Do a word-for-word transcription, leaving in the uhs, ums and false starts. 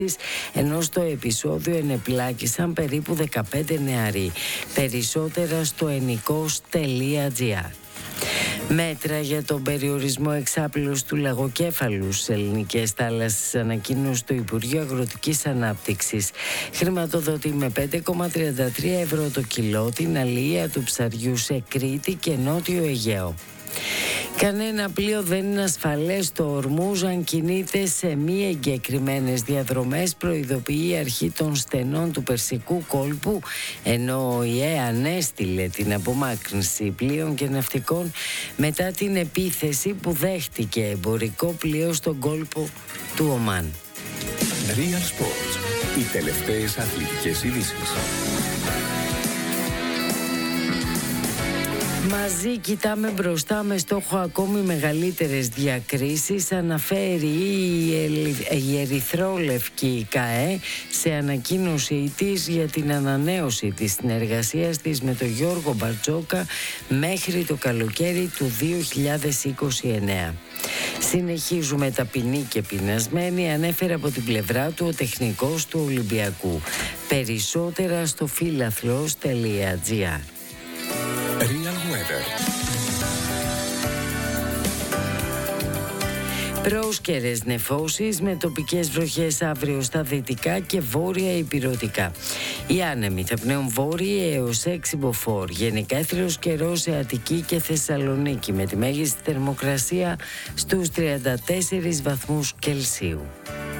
ενώ στο επεισόδιο ενεπλάκησαν περίπου δεκαπέντε νεαροί. Περισσότερα στο ενικός τελεία τζι άρ. Μέτρα για τον περιορισμό εξάπλωσης του λαγοκέφαλου στις ελληνικές θάλασσες, ανακοίνωσε το Υπουργείο Αγροτικής Ανάπτυξης. Χρηματοδοτεί με πέντε κόμμα τριάντα τρία ευρώ το κιλό την αλληλεία του ψαριού σε Κρήτη και Νότιο Αιγαίο. Κανένα πλοίο δεν είναι ασφαλές στο Ορμούζ αν κινείται σε μη εγκεκριμένες διαδρομές, προειδοποιεί η αρχή των στενών του Περσικού κόλπου, ενώ ο ΙΕ ανέστηλε την απομάκρυνση πλοίων και ναυτικών μετά την επίθεση που δέχτηκε εμπορικό πλοίο στον κόλπο του Ομάν. Real Sports. Οι τελευταίες αθλητικές ειδήσεις. Μαζί κοιτάμε μπροστά με στόχο ακόμη μεγαλύτερες διακρίσεις, αναφέρει η Ερυθρόλευκη ΚΑΕ σε ανακοίνωσή της για την ανανέωση της συνεργασίας της με τον Γιώργο Μπαρτζόκα μέχρι το καλοκαίρι του δύο χιλιάδες είκοσι εννέα. Συνεχίζουμε ταπεινοί και πεινασμένοι, ανέφερε από την πλευρά του ο τεχνικός του Ολυμπιακού. Περισσότερα στο φίλαθλος τελεία τζι άρ. Real Weather. Πρόσκαιρες νεφώσεις με τοπικές βροχές αύριο στα δυτικά και βόρεια ηπειρωτικά. Οι άνεμοι θα πνέουν βόρειοι έως έξι μποφόρ. Γενικά έθριος καιρός σε Αττική και Θεσσαλονίκη με τη μέγιστη θερμοκρασία στους τριάντα τέσσερις βαθμούς Κελσίου.